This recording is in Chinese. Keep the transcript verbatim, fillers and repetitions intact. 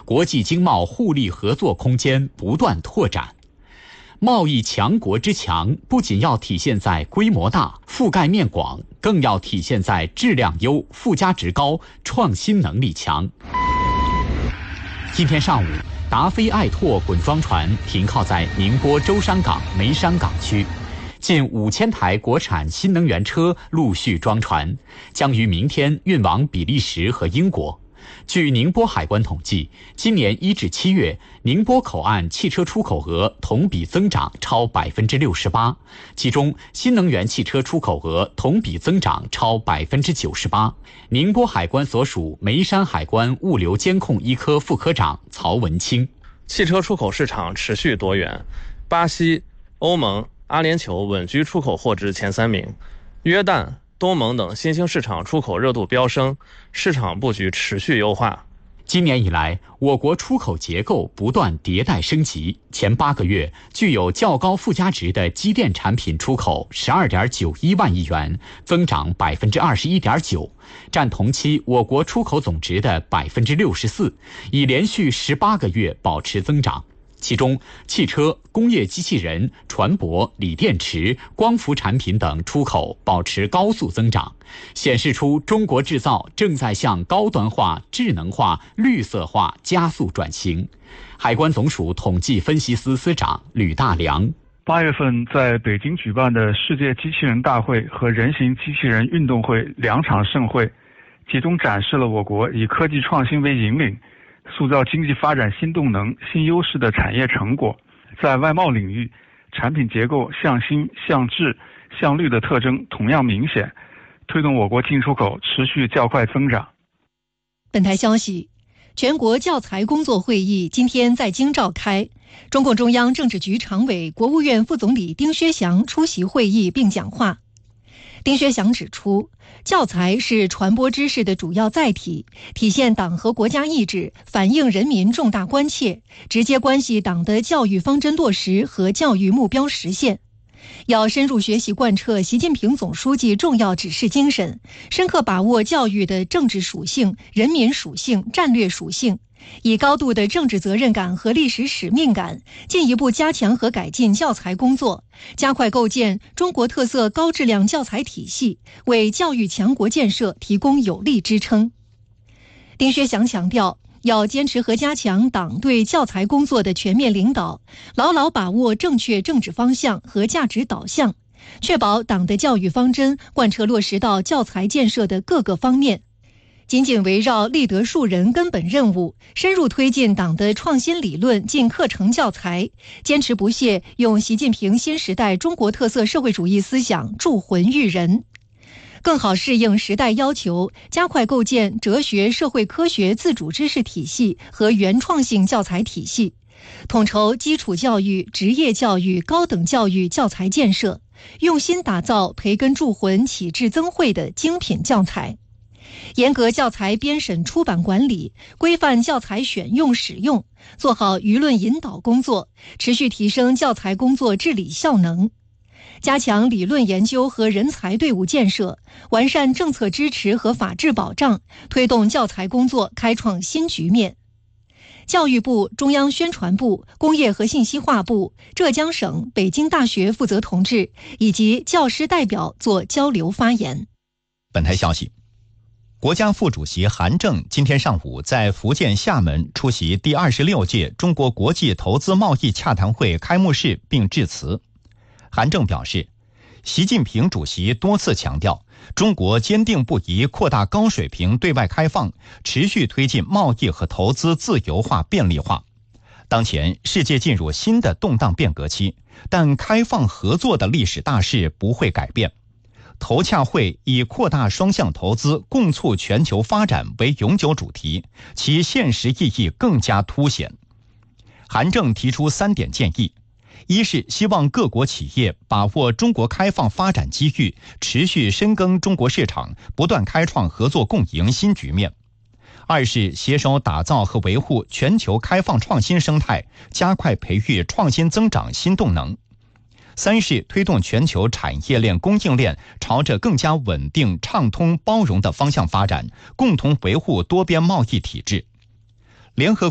国际经贸互利合作空间不断拓展。贸易强国之强，不仅要体现在规模大、覆盖面广，更要体现在质量优、附加值高、创新能力强。今天上午，达飞爱拓滚装船停靠在宁波舟山港梅山港区，近五千台国产新能源车陆续装船，将于明天运往比利时和英国。据宁波海关统计，今年一至七月，宁波口岸汽车出口额同比增长超百分之六十八，其中新能源汽车出口额同比增长超百分之九十八。宁波海关所属梅山海关物流监控一科副科长曹文清： 汽车出口市场持续多元，巴西、欧盟、阿联酋稳居出口货值前三名，约旦、东盟等新兴市场出口热度飙升，市场布局持续优化。 今年以来，我国出口结构不断迭代升级。前八个月，具有较高附加值的机电产品出口十二点九一万亿元，增长百分之二十一点九，占同期我国出口总值的百分之六十四，已连续十八个月保持增长。其中，汽车、工业机器人、船舶、锂电池、光伏产品等出口保持高速增长，显示出中国制造正在向高端化、智能化、绿色化加速转型。海关总署统计分析司司长吕大良： 八月份在北京举办的世界机器人大会和人形机器人运动会两场盛会，集中展示了我国以科技创新为引领，塑造经济发展新动能、新优势的产业成果。在外贸领域，产品结构向新、向质、向绿的特征同样明显，推动我国进出口持续较快增长。 本台消息，全国教材工作会议今天在京召开，中共中央政治局常委、国务院副总理丁薛祥出席会议并讲话。丁薛祥指出，教材是传播知识的主要载体，体现党和国家意志，反映人民重大关切，直接关系党的教育方针落实和教育目标实现。要深入学习贯彻习近平总书记重要指示精神，深刻把握教育的政治属性、人民属性、战略属性，以高度的政治责任感和历史使命感，进一步加强和改进教材工作，加快构建中国特色高质量教材体系，为教育强国建设提供有力支撑。丁薛祥强调，要坚持和加强党对教材工作的全面领导，牢牢把握正确政治方向和价值导向，确保党的教育方针贯彻落实到教材建设的各个方面。紧紧围绕立德树人根本任务，深入推进党的创新理论进课程教材，坚持不懈用习近平新时代中国特色社会主义思想铸魂育人，更好适应时代要求，加快构建哲学、社会科学自主知识体系和原创性教材体系，统筹基础教育、职业教育、高等教育教材建设，用心打造培根铸魂、启智增慧的精品教材。严格教材编审出版管理，规范教材选用使用，做好舆论引导工作，持续提升教材工作治理效能，加强理论研究和人才队伍建设，完善政策支持和法治保障，推动教材工作开创新局面。教育部、中央宣传部、工业和信息化部、浙江省、北京大学负责同志以及教师代表做交流发言。 本台消息，国家副主席韩正今天上午在福建厦门出席第二十六届中国国际投资贸易洽谈会开幕式并致辞。韩正表示，习近平主席多次强调，中国坚定不移扩大高水平对外开放，持续推进贸易和投资自由化便利化。当前世界进入新的动荡变革期，但开放合作的历史大势不会改变。投洽会以扩大双向投资、共促全球发展为永久主题，其现实意义更加凸显。韩正提出三点建议：一是希望各国企业把握中国开放发展机遇，持续深耕中国市场，不断开创合作共赢新局面；二是携手打造和维护全球开放创新生态，加快培育创新增长新动能；三是推动全球产业链供应链朝着更加稳定、畅通、包容的方向发展，共同维护多边贸易体制。联合